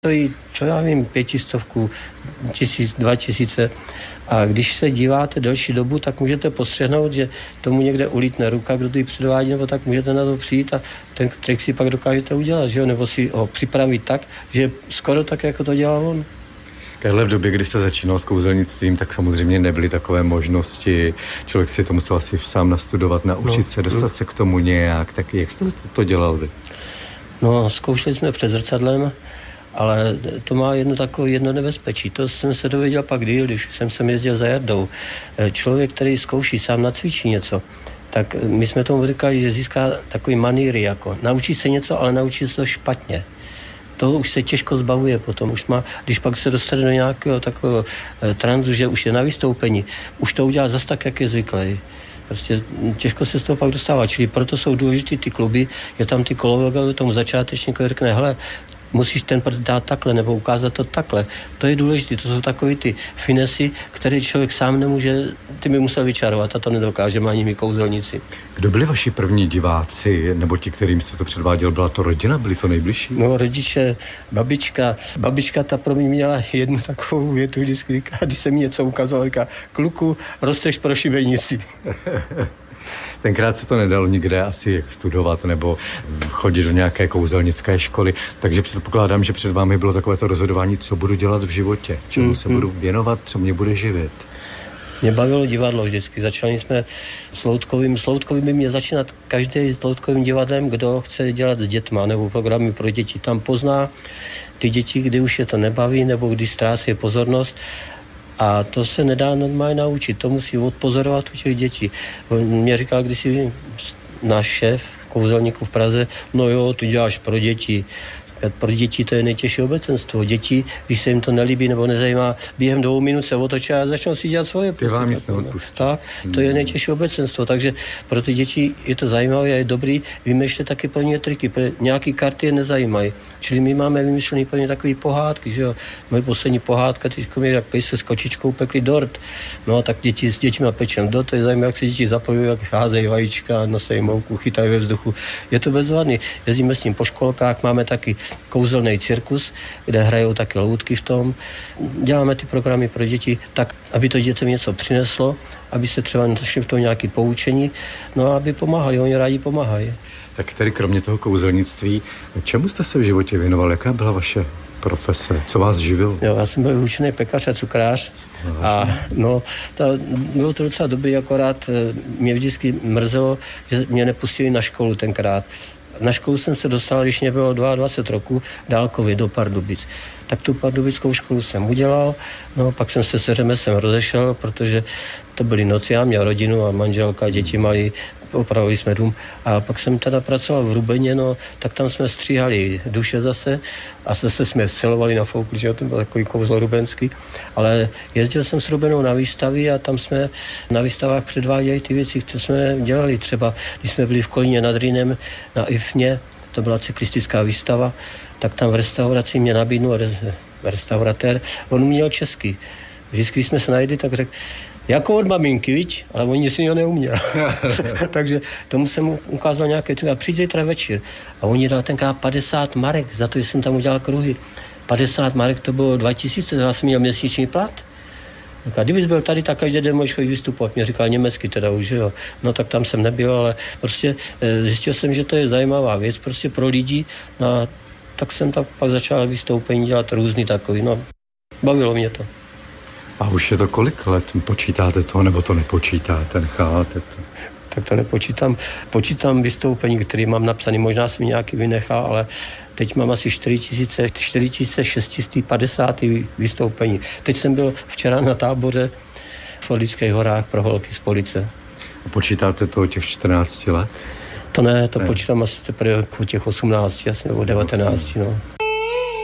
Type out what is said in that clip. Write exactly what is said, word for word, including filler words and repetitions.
stojí, co já vím, pětistovku, tisíc, dva tisíce. A když se díváte delší dobu, tak můžete postřehnout, že tomu někde ulítne ruka, kdo to ji předvádí, nebo tak můžete na to přijít a ten trik si pak dokážete udělat, že jo? Nebo si ho připravit tak, že skoro tak, jako to dělal on. Karle, v době, kdy jste začínal s kouzelnictvím, tak samozřejmě nebyly takové možnosti. Člověk si to musel asi sám nastudovat, naučit no, se, dostat no. se k tomu nějak. Tak jak jste to dělal vy? No, zkoušeli jsme před zrcadlem, ale to má jedno takové jedno nebezpečí. To jsem se dověděl pak díl, když jsem sem jezdil za Jardou. Člověk, který zkouší, sám nacvičí něco, tak my jsme tomu říkali, že získá takový manýry, jako naučí se něco, ale naučí se to špatně. To už se těžko zbavuje potom. Už má, když pak se dostane do nějakého takového e, tranzu, že už je na vystoupení, už to udělá zase tak, jak je zvyklý. Prostě těžko se z toho pak dostává. Čili proto jsou důležitý ty kluby, je tam ty kolegové tomu začátečníkovi řekne, hele, musíš ten prst dát takhle, nebo ukázat to takhle. To je důležité, to jsou takové ty finesy, které člověk sám nemůže, ty by musel vyčarovat a to nedokážeme ani my kouzelníci. Kdo byli vaši první diváci, nebo ti, kterým jste to předváděl, byla to rodina, byli to nejbližší? No rodiče, babička, babička ta pro mě měla jednu takovou větu, vždycky říká, když se mi něco ukazoval, říká, kluku, rosteš pro šibenici. Tenkrát se to nedalo nikde asi studovat nebo chodit do nějaké kouzelnické školy, takže předpokládám, že před vámi bylo takové to rozhodování, co budu dělat v životě, čemu mm, se mm. budu věnovat, co mě bude živit. Mě bavilo divadlo vždycky. Začali jsme s loutkovým. S loutkovým by mě začínat každý s loutkovým divadlem, kdo chce dělat s dětma nebo programy pro děti. Tam pozná ty děti, kdy už je to nebaví nebo když ztrácí pozornost. A to se nedá normálně naučit, to musí odpozorovat u těch dětí. On mě říkal kdysi náš šéf kouzelníků v Praze, no jo, ty děláš pro děti. Pro děti to je nejtěžší obecenstvo. Děti, když se jim to nelíbí nebo nezajímá, během dvou minut se otočí a začnou si dělat svoje. Ty vám nic neodpustí. Tak, to je nejtěžší obecenstvo. Takže pro ty děti je to zajímavé a je dobrý vymýšlet taky pro ně triky. Pro nějaký karty je nezajímají. Čili my máme vymyšlený pro ně takový pohádky, že jo. Moje poslední pohádka, teďko mi jak se s kočičkou pekli dort. No tak děti s děťmi pečem dort, to je zajímavé, jak se děti zapojují, jak házejí vajíčka, nosejí mouku, chytají ve vzduchu. Je to bezvadný. Jezdíme s ním po školkách, máme taky kouzelný cirkus, kde hrajou taky loutky v tom. Děláme ty programy pro děti tak, aby to dětem něco přineslo, aby se třeba našli v tom nějaké poučení, no a aby pomáhali, oni rádi pomáhají. Tak tedy kromě toho kouzelnictví, čemu jste se v životě věnoval? Jaká byla vaše profese? Co vás živil? Jo, já jsem byl vyučený pekař a cukrář no, a no, to, bylo to docela dobrý, akorát mě vždycky mrzelo, že mě nepustili na školu tenkrát. Na školu jsem se dostal, když mě bylo dvacet dva roku, dálkově do Pardubic. Tak tu pardubickou školu jsem udělal, no pak jsem se se řemeslem rozešel, protože to byly noci, já měl rodinu a manželka, děti mali, opravili jsme dům. A pak jsem teda pracoval v Rubeně, no, tak tam jsme stříhali duše zase a zase jsme scelovali na foukli, že to byl takový kouzlo rubenský. Ale jezdil jsem s Rubenou na výstavy a tam jsme na výstavách předváděli ty věci, které jsme dělali. Třeba, když jsme byli v Kolíně nad Rýnem na Ifně, to byla cyklistická výstava, tak tam v restauraci mě nabídnul restauratér, on uměl česky. Vždycky, když jsme se najedli, tak řekl, jako od maminky, viď? Ale on nic jiného neuměl. Takže tomu jsem ukázal nějaké, a přijď zítra večer. A oni dal tenkrát padesát marek, za to, že jsem tam udělal kruhy. padesát marek to bylo dva tisíce, já jsem měl měsíční plat. A kdybys byl tady, tak každý den můžeš chodit vystupovat. Mě říkal německy teda už, jo. No tak tam jsem nebyl, ale prostě zjistil jsem, že to je zajímavá věc prostě pro lidi. No, tak jsem tak pak začal vystoupení dělat různý takový, no. Bavilo mě to. A už je to kolik let? Počítáte to, nebo to nepočítáte, necháváte to? Tak to nepočítám. Počítám vystoupení, které mám napsané, možná jsem nějaký vynechal, ale teď mám asi čtyři tisíce šest set padesát vystoupení. Teď jsem byl včera na táboře v Orlických horách pro holky z Police. A počítáte to od těch čtrnácti let? To ne, to ne. Počítám asi teprve těch osmnácti asi, nebo devatenácti, no.